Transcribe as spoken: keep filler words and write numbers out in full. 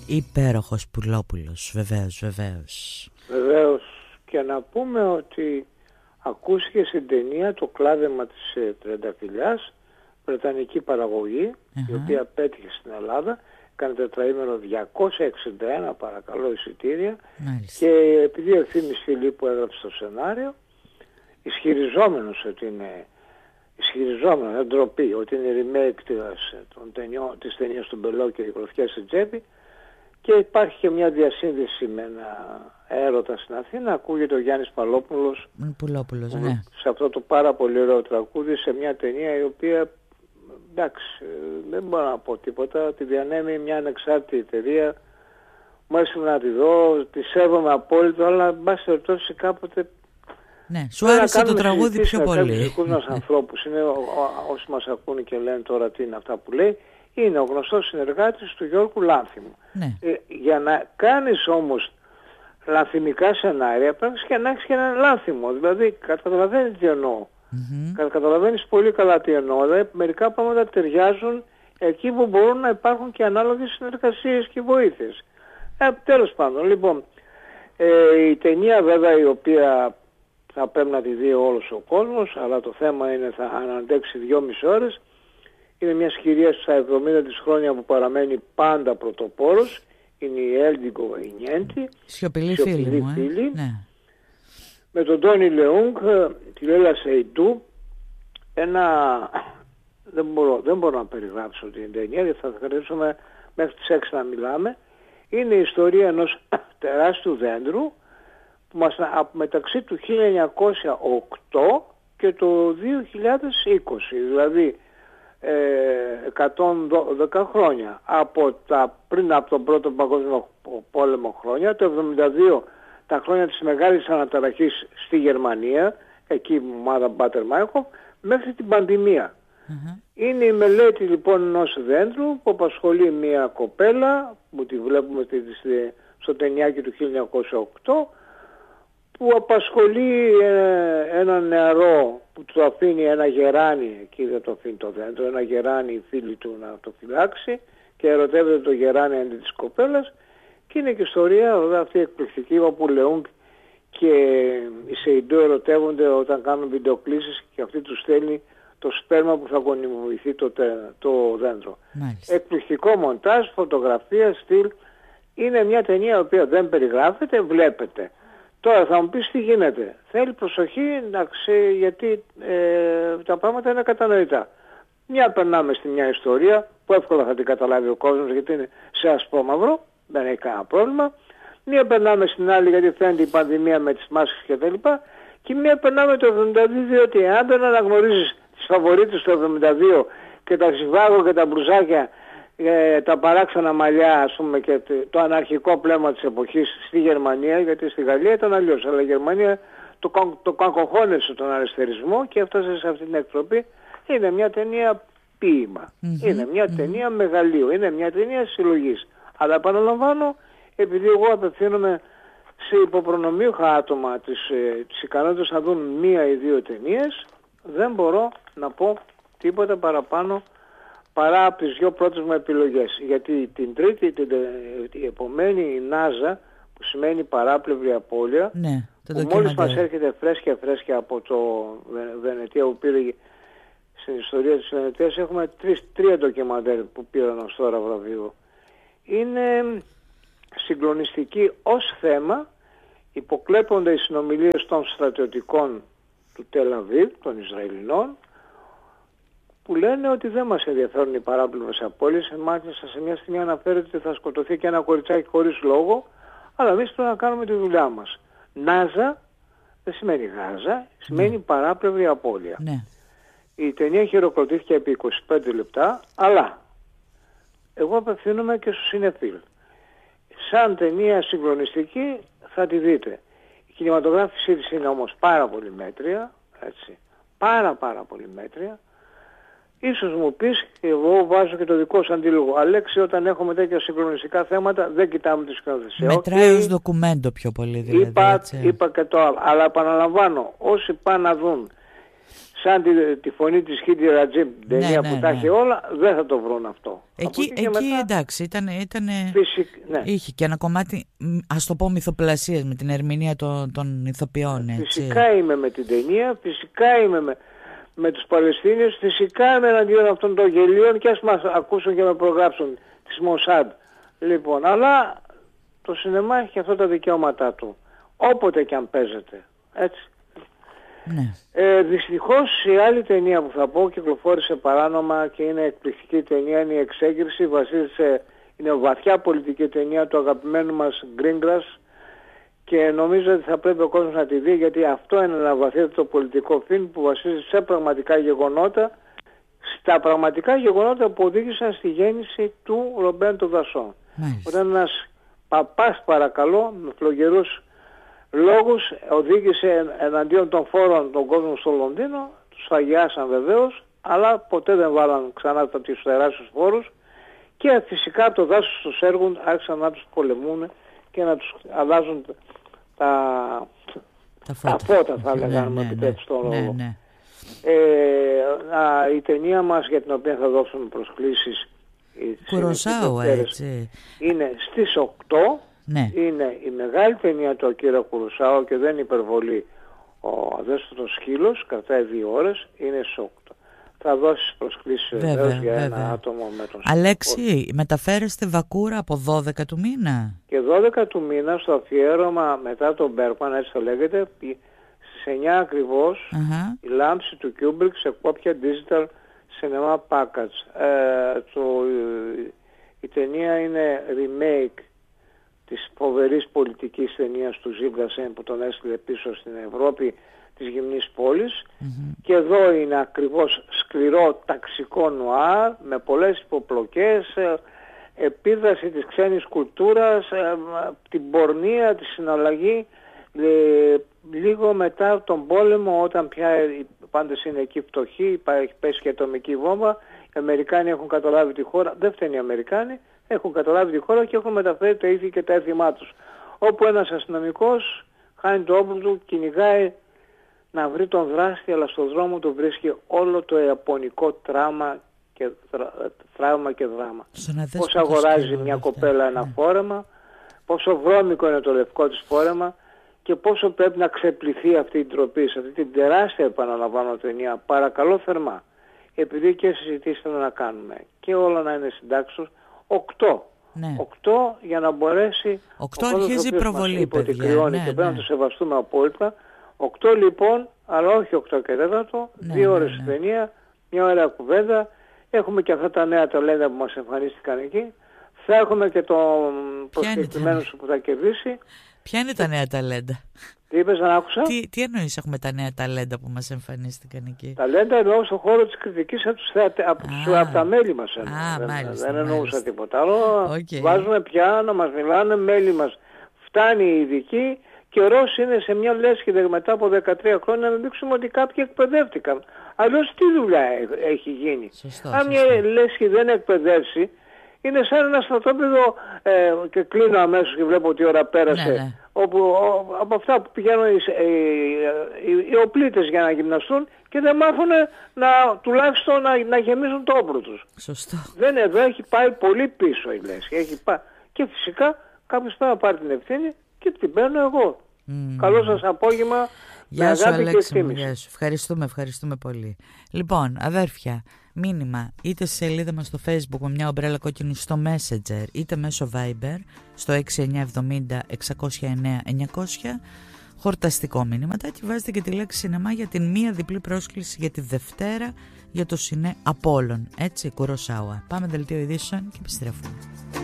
Υπέροχος Πουλόπουλος, βεβαίως, βεβαίως. Βεβαίως. Και να πούμε ότι ακούστηκε στην ταινία το κλάδεμα της ε, Τριανταφυλλιάς, βρετανική παραγωγή, uh-huh. η οποία πέτυχε στην Ελλάδα, έκανε τετραήμερο διακόσια εξήντα ένα παρακαλώ εισιτήρια. Μάλιστα. Και επειδή ο Ευθύμης Φιλίππου έγραψε το σενάριο, ισχυριζόμενος ότι είναι ισχυριζόμενο, δεν ντροπή, ότι είναι remake της ταινίας του Μπελό και η Γροθιά στην τσέπη, και υπάρχει και μια διασύνδεση με ένα έρωτα στην Αθήνα. Ακούγεται ο Γιάννης Παλόπουλος, Πουλόπουλος, ναι. σε αυτό το πάρα πολύ ωραίο τραγούδι, σε μια ταινία η οποία, εντάξει, δεν μπορώ να πω τίποτα, τη διανέμει μια ανεξάρτητη εταιρεία. Μου άρεσε να τη δω, τη σέβομαι απόλυτα, αλλά εν πάση περιπτώσει κάποτε. Ναι, σου άρεσε το τραγούδι πιο πολύ. Τους δικούς μας ανθρώπους, είναι όσοι μας ακούνε και λένε τώρα τι είναι αυτά που λέει, είναι ο γνωστός συνεργάτης του Γιώργου Λάνθιμου. Ναι. Ε, για να κάνεις όμως λανθιμικά σενάρια πρέπει και να έχεις και έναν Λάνθιμο. Δηλαδή καταλαβαίνεις τι εννοώ. Mm-hmm. Καταλαβαίνεις πολύ καλά τι εννοώ. Δηλαδή, μερικά πράγματα ταιριάζουν εκεί που μπορούν να υπάρχουν και ανάλογες συνεργασίες και βοήθειες. Ε, τέλος πάντων, λοιπόν, ε, η ταινία βέβαια η οποία θα πρέπει να τη δει όλος ο κόσμος, αλλά το θέμα είναι θα αναντέξει δυόμιση ώρες. Είναι μια σκυρία στα εβδομήντα της χρόνια που παραμένει πάντα πρωτοπόρος. Είναι η Έλντιγκο Βαϊνιέντη. Σιωπηλή φίλη μου, ε. Ναι. Με τον Τόνι Λεούγκ, τη Λέλα Σεϊντού. Ένα... Δεν μπορώ, δεν μπορώ να περιγράψω την ταινία, γιατί θα χρειάζομαι μέχρι τις έξι να μιλάμε. Είναι η ιστορία ενός τεράστιου δέντρου που μας, μεταξύ του χίλια εννιακόσια οκτώ και το δύο χιλιάδες είκοσι, δηλαδή ε, εκατόν δέκα χρόνια, από τα, πριν από τον Πρώτο Παγκόσμιο Πόλεμο χρόνια, το εβδομήντα δύο τα χρόνια της μεγάλης αναταραχής στη Γερμανία, εκεί η ομάδα Μπάτερ-Μάιχοφ, μέχρι την πανδημία. Mm-hmm. Είναι η μελέτη λοιπόν ενός δέντρου που απασχολεί μια κοπέλα που τη βλέπουμε στο ταινιάκι του χίλια εννιακόσια οκτώ, που απασχολεί ε, ένα νεαρό που του αφήνει ένα γεράνι, εκεί δεν το αφήνει το δέντρο, ένα γεράνι η φίλη του να το φυλάξει, και ερωτεύεται το γεράνι αντί της κοπέλας, και είναι και ιστορία βέβαια αυτή εκπληκτική όπου Λεούγκ και οι Σεϊντού ερωτεύονται όταν κάνουν βιντεοκλήσεις και αυτή τους στέλνει το σπέρμα που θα γονιμοποιηθεί το, το δέντρο. Μάλιστα. Εκπληκτικό μοντάζ, φωτογραφία, στυλ. Είναι μια ταινία η οποία δεν περιγράφεται, βλέπετε. Τώρα θα μου πεις τι γίνεται. Θέλει προσοχή να ξέρει, γιατί ε, τα πράγματα είναι κατανοητά. Μια περνάμε στη μια ιστορία που εύκολα θα την καταλάβει ο κόσμος γιατί είναι σε ασπρόμαυρο, δεν έχει κανένα πρόβλημα. Μια περνάμε στην άλλη γιατί φαίνεται η πανδημία με τις μάσκες κτλ. Και, και μια περνάμε το εβδομήντα δύο διότι αν δεν αναγνωρίζεις τις φαβορίτες του εβδομήντα δύο και τα ζιβάγο και τα μπρουζάκια, ε, τα παράξενα μαλλιά, ας πούμε, και το αναρχικό πλέμα της εποχής στη Γερμανία, γιατί στη Γαλλία ήταν αλλιώς, αλλά η Γερμανία το, το κακοχώνευσε τον αριστερισμό και έφτασε σε αυτή την εκτροπή. Είναι μια ταινία ποίημα, mm-hmm. είναι μια mm-hmm. ταινία μεγαλείου, είναι μια ταινία συλλογής. Αλλά επαναλαμβάνω, επειδή εγώ απευθύνομαι σε υποπρονομίουχα άτομα της, ε, της ικανότητας να δουν μία ή δύο ταινίες, δεν μπορώ να πω τίποτα παραπάνω παρά από τις δύο πρώτες μου επιλογές. Γιατί την τρίτη, την, την επομένη, η Νάζα, που σημαίνει παράπλευρη απώλεια, ναι, που μόλις μας έρχεται φρέσκια φρέσκια από το Βενετία που πήρε στην ιστορία της Βενετίας, έχουμε τρεις, τρία ντοκιμαντέρ που πήραν ως τώρα βραβείο. Είναι συγκλονιστική ως θέμα, υποκλέπονται οι συνομιλίες των στρατιωτικών του Τελ-Αβίβ, των Ισραηλινών, που λένε ότι δεν μας ενδιαφέρουν οι παράπλευρες απώλειες. Μάλιστα σε μια στιγμή αναφέρεται ότι θα σκοτωθεί και ένα κοριτσάκι χωρίς λόγο, αλλά εμείς πρέπει να κάνουμε τη δουλειά μας. Νάζα δεν σημαίνει Γάζα, σημαίνει mm. παράπλευρη απώλεια. Mm. Η ταινία χειροκροτήθηκε επί είκοσι πέντε λεπτά, αλλά εγώ απευθύνομαι και στους συνεφίλ. Σαν ταινία συγκλονιστική θα τη δείτε. Η κινηματογράφησή της είναι όμως πάρα πολύ μέτρια, έτσι, πάρα πάρα πολύ μέτρια. Ίσως μου πεις, και εγώ βάζω και το δικό σου αντίλογο, Αλέξη, όταν έχουμε τέτοια συγκλονιστικά θέματα δεν κοιτάμε τη σκηνοθεσία. Μετράει ως ντοκουμέντο πιο πολύ δηλαδή. Είπα, είπα και το άλλο, αλλά επαναλαμβάνω, όσοι πάνε να δουν σαν τη, τη φωνή της Χίντι Ρατζίμ, την ταινία ναι, που ναι, τα έχει ναι. όλα, δεν θα το βρουν αυτό. Εκεί, εκεί, εκεί μετά... εντάξει, ήταν, ήταν Φυσικ... ναι. είχε και ένα κομμάτι, ας το πω, μυθοπλασίας με την ερμηνεία των, των ηθοποιών. Έτσι. Φυσικά είμαι με την ταινία, φυσικά είμαι με, με τους Παλαιστίνιους, φυσικά είμαι εναντίον αυτών των γελίων και ας μας ακούσουν και με προγράψουν της Μοσάντ. Λοιπόν, αλλά το σινεμά έχει αυτά τα δικαιώματά του, όποτε και αν παίζεται, έτσι. Ναι. Ε, δυστυχώς η άλλη ταινία που θα πω κυκλοφόρησε παράνομα και είναι εκπληκτική ταινία, είναι η Εξέγερση, βασίζεται, είναι βαθιά πολιτική ταινία του αγαπημένου μας Greengrass και νομίζω ότι θα πρέπει ο κόσμος να τη δει, γιατί αυτό είναι ένα βαθύτερο πολιτικό φιλμ που βασίζεται σε πραγματικά γεγονότα, στα πραγματικά γεγονότα που οδήγησαν στη γέννηση του Ρομπέρτο Δασό. Όταν ένας παπάς, παρακαλώ, με φλογερούς λόγους οδήγησε εναντίον των φόρων τον κόσμο στο Λονδίνο, τους φαγιάσαν βεβαίως, αλλά ποτέ δεν βάλαν ξανά τους τεράστιους φόρους και φυσικά από το δάσος τους έργων άρχισαν να τους πολεμούν και να τους αλλάζουν τα, τα φώτα, τα φώτα θα έλεγα, ναι, με ναι, επιτρέψει τον ναι, λόγο. ναι. Ε, α, η ταινία μας για την οποία θα δώσουμε προσκλήσεις, Κουροσάου, έτσι, είναι στις οκτώ. Ναι. Είναι η μεγάλη ταινία του Ακίρα Κουροσάου και δεν είναι υπερβολή. Ο αδέσποτος σκύλος κρατάει δύο ώρες, είναι στις οκτώ. Θα δώσεις προσκλήσεις βεβαίως για ένα βέβαια. άτομο με τον Αλέξη, σκύλο. μεταφέρεστε Βακούρα από δώδεκα του μήνα. Και δώδεκα του μήνα στο αφιέρωμα μετά τον Μπέρκμαν, έτσι το λέγεται, στις εννιά ακριβώς, uh-huh. η λάμψη του Kubrick σε κόπια digital cinema package. Ε, το, η ταινία είναι remake της φοβερής πολιτικής ταινίας του Ζιλ Γκασέν που τον έστειλε πίσω στην Ευρώπη, της γυμνής πόλης. Mm-hmm. Και εδώ είναι ακριβώς σκληρό ταξικό νουάρ με πολλές υποπλοκές, επίδραση της ξένης κουλτούρας, την πορνεία, τη συναλλαγή, λίγο μετά τον πόλεμο, όταν πια οι πάντες είναι εκεί φτωχοί, έχει πέσει και ατομική βόμβα, οι Αμερικάνοι έχουν καταλάβει τη χώρα, δεν φταίνει οι Αμερικάνοι, έχουν καταλάβει τη χώρα και έχουν μεταφέρει τα ήθη και τα έθιμά τους. Όπου ένας αστυνομικός χάνει το όπλο του, κυνηγάει να βρει τον δράστη, αλλά στον δρόμο του βρίσκει όλο το ιαπωνικό τράμα και, θράμα και δράμα. Πώς αγοράζει μια κοπέλα ένα φόρεμα, πόσο βρώμικο είναι το λευκό της φόρεμα και πόσο πρέπει να ξεπληθεί αυτή η ντροπή, σε αυτή την τεράστια, επαναλαμβάνω, ταινία. Παρακαλώ θερμά, επειδή και συζητήσεις θέλω να κάνουμε και όλα να είναι συντάξεις, οκτώ. Ναι. Οκτώ για να μπορέσει... Οκτώ αρχίζει η προβολή, παιδιά. Κρυώνει ναι, και ναι. πρέπει να το σεβαστούμε απόλυτα. Οκτώ λοιπόν, αλλά όχι οκτώ και τέταρτο, ναι, δύο ναι, ώρες ναι. ταινία, μια ωραία κουβέντα. Έχουμε και αυτά τα νέα ταλέντα που μας εμφανίστηκαν εκεί. Θα έχουμε και τον προσκεκλημένο σου που θα κερδίσει. Ποια είναι τα νέα ταλέντα? Τι είπες, δεν άκουσα? Τι, τι εννοείς έχουμε τα νέα ταλέντα που μας εμφανίστηκαν εκεί? Ταλέντα εννοώ στον χώρο της κριτικής από, τους θεατε... από, τους... από τα μέλη μας. Εννοώ. Α, δεν μάλιστα, δεν εννοούσα μάλιστα. τίποτα άλλο. Okay. Βάζουμε πια να μας μιλάνε μέλη μας. Φτάνει η ειδική. Καιρός είναι σε μια λέσχη μετά από δεκατρία χρόνια να δείξουμε ότι κάποιοι εκπαιδεύτηκαν. Αλλιώς τι δουλειά έχει γίνει? Σωστό, Αν σωστό. μια λέσχη δεν εκπαιδεύσει, είναι σαν ένα στρατόπεδο, ε, και κλείνω αμέσως και βλέπω τι ώρα πέρασε, ναι, ναι. όπου ο, από αυτά που πηγαίνουν οι, οι, οι, οι οπλίτες για να γυμναστούν και δεν μάθουν να, τουλάχιστον να, να γεμίζουν το όπλο τους. Σωστό. Δεν εδώ έχει πάει πολύ πίσω η λέσχη. Έχει πάει. Και φυσικά κάποιος πρέπει να πάρει την ευθύνη και την παίρνω εγώ. Mm. Καλό σας απόγευμα. Γεια σου Αλέξη μου, γεια σου. Ευχαριστούμε, ευχαριστούμε πολύ. Λοιπόν, αδέρφια, μήνυμα είτε στη σελίδα μας στο Facebook με μια ομπρέλα κόκκινη στο Messenger, είτε μέσω Viber στο έξι εννιά επτά μηδέν εξακόσια εννέα εννιακόσια, χορταστικό μήνυματα, και βάζετε και τη λέξη σινεμά για την μία διπλή πρόσκληση για τη Δευτέρα για το Σινέ Απόλλων. Έτσι, Κουροσάουα. Πάμε δελτίο ειδήσεων και επιστρέφουμε.